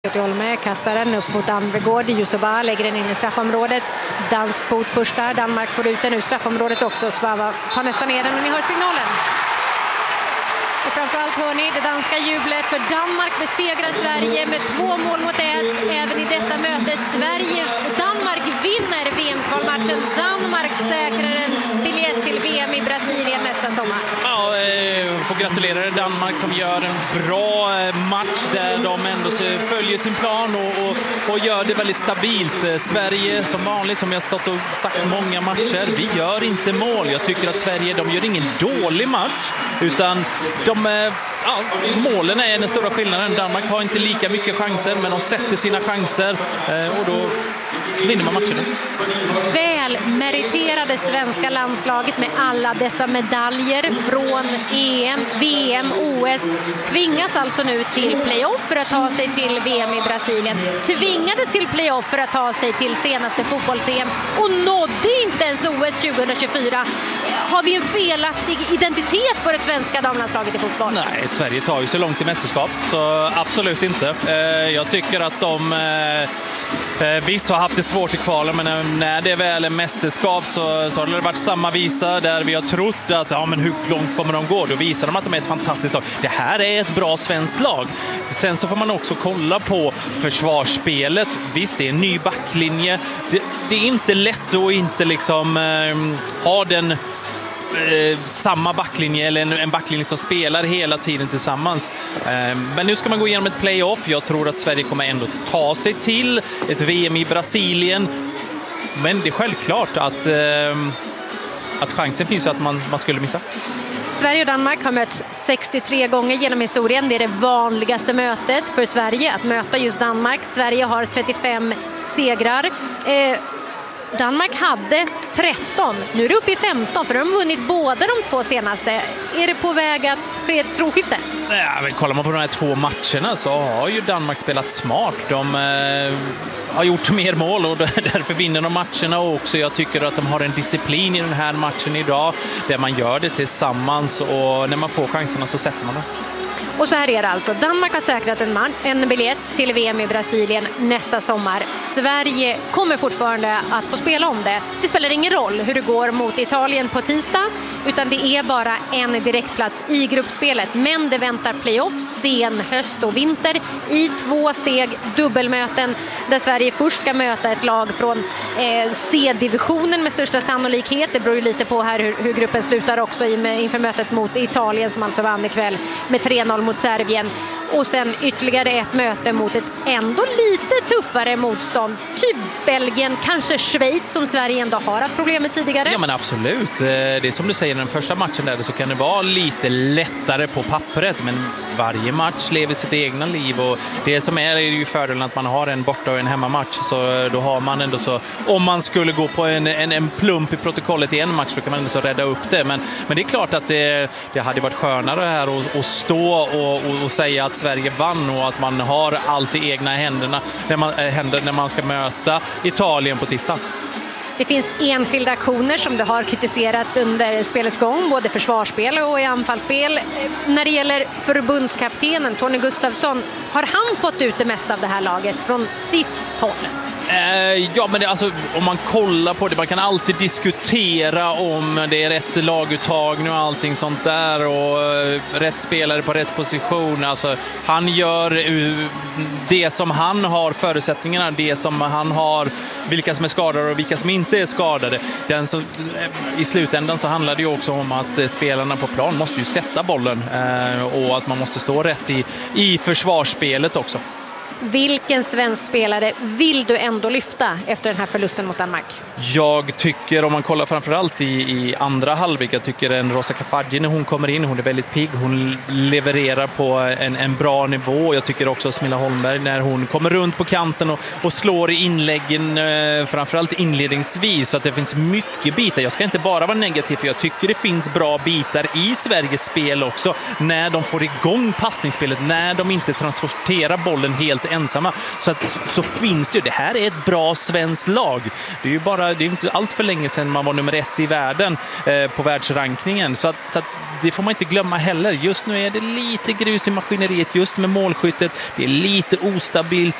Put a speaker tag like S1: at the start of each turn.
S1: Holme kastar den upp mot Anvegård. Jusoba lägger den in i straffområdet. Dansk fot först där. Danmark får ut den ur straffområdet också. Svava tar nästan ner den och ni hör signalen. Och framförallt hör ni det danska jublet för Danmark besegrar Sverige med 2 mål mot 1. Även i detta möte Danmark vinner VM-kvalmatchen. Danmark säkrar en biljett till VM i Brasilien nästa sommar.
S2: Ja, får gratulera Danmark som gör en bra match där de ändå följer sin plan och gör det väldigt stabilt. Sverige som vanligt, som jag stått och sagt många matcher, vi gör inte mål. Jag tycker att Sverige, de gör ingen dålig match, utan målen är den stora skillnaden. Danmark har inte lika mycket chanser, men de sätter sina chanser och då vinner man matchen.
S1: Väl meriterade svenska landslaget med alla dessa medaljer från EM, VM, OS tvingas alltså nu till playoff för att ta sig till VM i Brasilien. Tvingades till playoff för att ta sig till senaste fotbolls-EM och nådde inte ens OS 2024. Har vi en felaktig identitet på det svenska damlandslaget i fotboll?
S2: Nej, Sverige tar ju så långt i mästerskap, så absolut inte. Jag tycker att de visst har haft det svårt i kvalen, men när det väl är mästerskap så har det varit samma visa där vi har trott att men hur långt kommer de gå? Då visar de att de är ett fantastiskt lag. Det här är ett bra svenskt lag. Sen så får man också kolla på försvarsspelet. Visst, det är en ny backlinje. Det är inte lätt att inte liksom ha den samma backlinje eller en backlinje som spelar hela tiden tillsammans. Men nu ska man gå igenom ett playoff. Jag tror att Sverige kommer ändå ta sig till ett VM i Brasilien. Men det är självklart att chansen finns att man skulle missa.
S1: Sverige och Danmark har mötts 63 gånger genom historien. Det är det vanligaste mötet för Sverige att möta just Danmark. Sverige har 35 segrar. Danmark hade 13. Nu är det uppe i 15 för de har vunnit båda de 2 senaste. Är det på väg att ske ett troskifte?
S2: Ja, men kollar man på de här 2 matcherna så har ju Danmark spelat smart. De har gjort mer mål och därför vinner de matcherna också. Jag tycker att de har en disciplin i den här matchen idag där man gör det tillsammans och när man får chanserna så sätter man det.
S1: Och så här är det alltså. Danmark har säkrat en biljett till VM i Brasilien nästa sommar. Sverige kommer fortfarande att få spela om det. Det spelar ingen roll hur det går mot Italien på tisdag, utan det är bara en direktplats i gruppspelet. Men det väntar playoff sen höst och vinter i 2 steg, dubbelmöten där Sverige först ska möta ett lag från C-divisionen med största sannolikhet. Det beror ju lite på här hur gruppen slutar också inför mötet mot Italien som alltså vann ikväll med 3-0 mot Serbien. Och sen ytterligare ett möte mot ett ändå lite tuffare motstånd. Typ Belgien, kanske Schweiz som Sverige ändå har haft problem med tidigare.
S2: Ja, men absolut. Det är som du säger, den första matchen där så kan det vara lite lättare på pappret, men varje match lever sitt egna liv och det som är ju fördelen att man har en borta och en hemmamatch, så då har man ändå så, om man skulle gå på en plump i protokollet i en match så kan man ändå så rädda upp det, men det är klart att det hade varit skönare här att stå och säga att Sverige vann och att man har allt i egna händer när man ska möta Italien på tisdag.
S1: Det finns enskilda aktioner som det har kritiserat under spelets gång, både försvarsspel och i anfallsspel. När det gäller förbundskaptenen Tony Gustafsson, har han fått ut det mesta av det här laget från sitt håll?
S2: Ja, men alltså, om man kollar på det, man kan alltid diskutera om det är rätt laguttagning och allting sånt där och rätt spelare på rätt position. Alltså, han gör det som han har förutsättningarna, det som han har, vilka som är skadade och vilka som inte är skadade. I slutändan så handlar det ju också om att spelarna på plan måste ju sätta bollen och att man måste stå rätt i försvarsspelet också.
S1: Vilken svensk spelare vill du ändå lyfta efter den här förlusten mot Danmark?
S2: Jag tycker, om man kollar framförallt i andra halvlek, jag tycker en Rosa Kafaji när hon kommer in, hon är väldigt pigg, hon levererar på en bra nivå. Jag tycker också Smilla Holmberg när hon kommer runt på kanten och slår i inläggen, framförallt inledningsvis, så att det finns mycket bitar. Jag ska inte bara vara negativ, för jag tycker det finns bra bitar i Sveriges spel också, när de får igång passningsspelet, när de inte transporterar bollen helt ensamma, så finns det här är ett bra svenskt lag. Det är ju bara det är inte allt för länge sedan man var nummer 1 i världen på världsrankningen. Så att det får man inte glömma heller. Just nu är det lite grus i maskineriet just med målskyttet. Det är lite ostabilt.